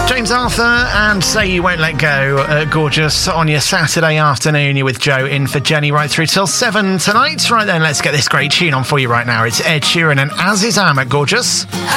James Arthur and Say You Won't Let Go. Gorgeous on your Saturday afternoon. You're with Joe in for Jenny right through till 7 tonight. Right then, let's get this great tune on for you right now. It's Ed Sheeran and Aziz Ahmed. Gorgeous.